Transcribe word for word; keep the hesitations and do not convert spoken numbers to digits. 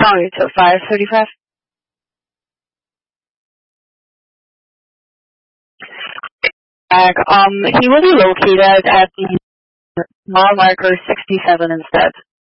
Sorry, till five thirty-five? Um, he will be located at the mile marker sixty-seven instead.